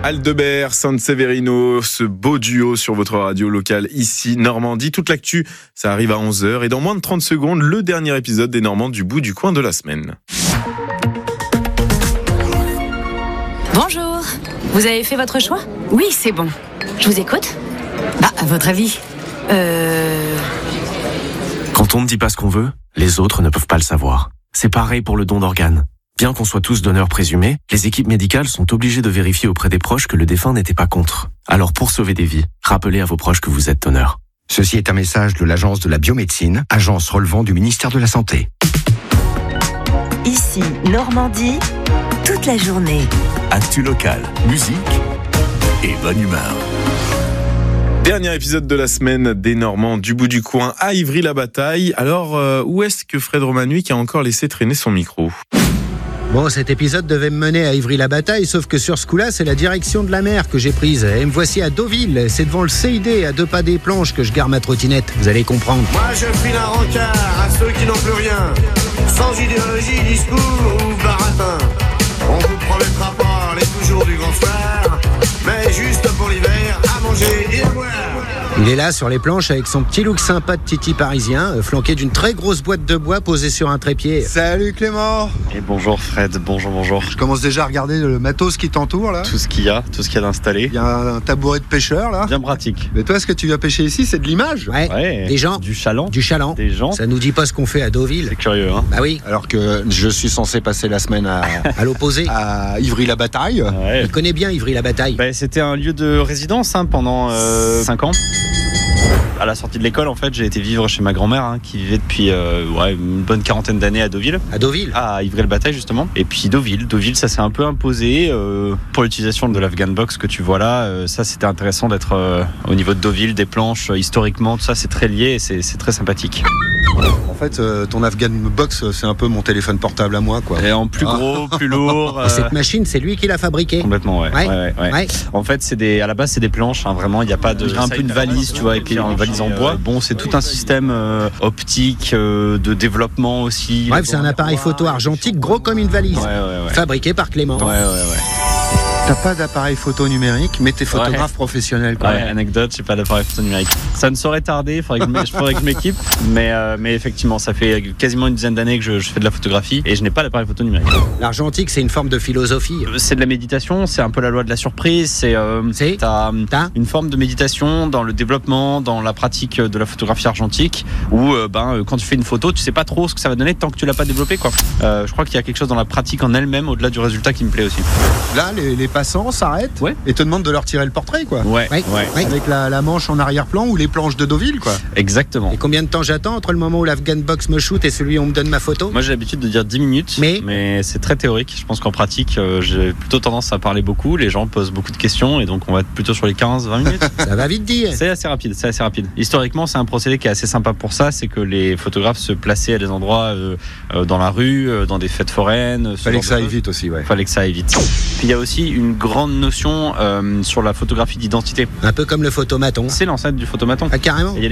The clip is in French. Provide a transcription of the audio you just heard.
Aldebert, Sanseverino, ce beau duo sur votre radio locale ici, Normandie. Toute l'actu, ça arrive à 11h. Et dans moins de 30 secondes, le dernier épisode des Normands du bout du coin de la semaine. Bonjour, vous avez fait votre choix ? Oui, c'est bon. Je vous écoute. À votre avis Quand on ne dit pas ce qu'on veut, les autres ne peuvent pas le savoir. C'est pareil pour le don d'organes. Bien qu'on soit tous donneurs présumés, les équipes médicales sont obligées de vérifier auprès des proches que le défunt n'était pas contre. Alors pour sauver des vies, rappelez à vos proches que vous êtes donneur. Ceci est un message de l'Agence de la biomédecine, agence relevant du ministère de la Santé. Ici, Normandie, toute la journée. Actu locale, musique et bonne humeur. Dernier épisode de la semaine des Normands du bout du coin à Ivry-la-Bataille. Alors, où est-ce que Fred Romanuik a encore laissé traîner son micro ? Bon, cet épisode devait me mener à Ivry-la-Bataille, sauf que sur ce coup-là, c'est la direction de la mer que j'ai prise. Et me voici à Deauville, c'est devant le CID, à 2 pas des planches, que je gare ma trottinette. Vous allez comprendre. Moi, je file un rencard à ceux qui n'ont plus rien, sans idéologie, discours ou baratin. On vous promettra pas les toujours du grand soir, mais juste pour l'hiver, à manger et à boire. Il est là sur les planches avec son petit look sympa de titi parisien, flanqué d'une très grosse boîte de bois posée sur un trépied. Salut Clément. Et bonjour Fred, bonjour. Je commence déjà à regarder le matos qui t'entoure là. Tout ce qu'il y a d'installé. Il y a un tabouret de pêcheur là. Bien pratique. Mais toi, ce que tu viens pêcher ici, c'est de l'image. Ouais. Des gens. Du chaland. Des gens. Ça nous dit pas ce qu'on fait à Deauville. C'est curieux, hein. Bah oui. Alors que je suis censé passer la semaine à l'opposé. À Ivry-la-Bataille. Ouais. Il connaît bien Ivry-la-Bataille. C'était un lieu de résidence pendant 5 ans. À la sortie de l'école, en fait, j'ai été vivre chez ma grand-mère qui vivait depuis une bonne 40aine d'années à Deauville. À Deauville ? À Ivry-la-Bataille, justement. Et puis Deauville, ça s'est un peu imposé pour l'utilisation de l'Afghan Box que tu vois là. Ça, c'était intéressant d'être au niveau de Deauville, des planches, historiquement, tout ça, c'est très lié et c'est très sympathique. En fait, ton Afghan Box, c'est un peu mon téléphone portable à moi, quoi. Et en plus gros, plus lourd. Et cette machine, c'est lui qui l'a fabriquée. Complètement, ouais. En fait, à la base, c'est des planches, vraiment. Il n'y a pas de. Un peu une valise, tu vois, avec une valise en bois. Bon, c'est tout un système optique, de développement aussi. Bref, c'est un appareil photo argentique gros comme une valise. Ouais. Fabriqué par Clément. Ouais. T'as pas d'appareil photo numérique, mais t'es photographe professionnel, quoi. Ouais, anecdote, j'ai pas d'appareil photo numérique. Ça ne saurait tarder, il faudrait que je m'équipe. Mais effectivement, ça fait quasiment une dizaine d'années que je fais de la photographie et je n'ai pas d'appareil photo numérique. L'argentique, c'est une forme de philosophie. C'est de la méditation, c'est un peu la loi de la surprise. T'as une forme de méditation dans le développement, dans la pratique de la photographie argentique, où quand tu fais une photo, tu sais pas trop ce que ça va donner tant que tu l'as pas développé, quoi. Je crois qu'il y a quelque chose dans la pratique en elle-même, au-delà du résultat, qui me plaît aussi. Là, les passants s'arrêtent et te demandent de leur tirer le portrait, quoi. Ouais. Avec la manche en arrière-plan ou les planches de Deauville, quoi. Exactement. Et combien de temps j'attends entre le moment où l'Afghan Box me shoot et celui où on me donne ma photo ? Moi, j'ai l'habitude de dire 10 minutes, mais c'est très théorique. Je pense qu'en pratique, j'ai plutôt tendance à parler beaucoup. Les gens posent beaucoup de questions et donc on va être plutôt sur les 15-20 minutes. Ça va vite dire. C'est assez rapide. Historiquement, c'est un procédé qui est assez sympa pour ça. C'est que les photographes se plaçaient à des endroits dans la rue, dans des fêtes foraines. Fallait que ça aille vite aussi, Fallait que ça aille vite. Puis il y a aussi une grande notion sur la photographie d'identité. Un peu comme le photomaton. C'est l'ancêtre du photomaton. Ah, carrément.